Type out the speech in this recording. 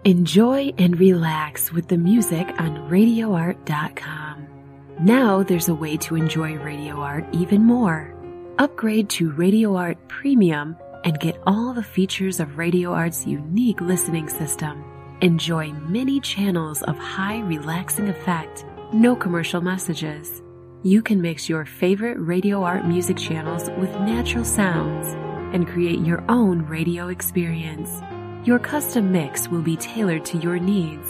Enjoy and relax with the music on RadioArt.com. Now there's a way to enjoy Radio Art even more. Upgrade to Radio Art Premium and get all the features of Radio Art's unique listening system. Enjoy many channels of high relaxing effect, no commercial messages. You can mix your favorite Radio Art music channels with natural sounds and create your own radio experience. Your custom mix will be tailored to your needs